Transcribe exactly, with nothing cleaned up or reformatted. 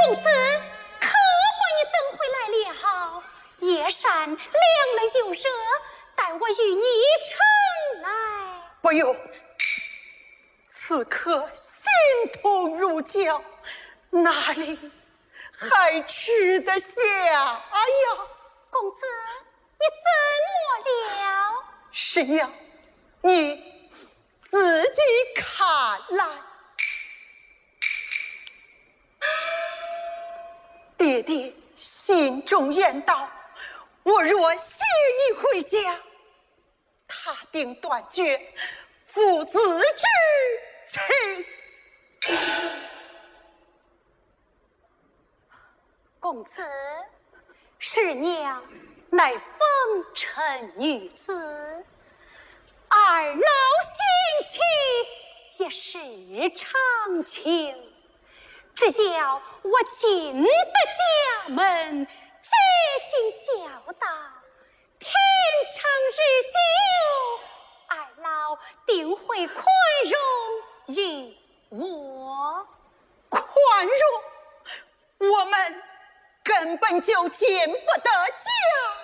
公子，可把你等回来了。夜膳凉了又热，待我与你盛来。 不用，此刻心痛如绞，哪里还吃得下呀？ 公子，你怎么了？ 谁呀？你自己看来。爹爹心中言道，我若携你回家，他定断绝父子之情。 公子，师娘乃风尘女子，二老心情也是常情。只要我进得家门，接尽孝道，天长日久，二老定会宽容于我。 宽容？我们根本就进不得家。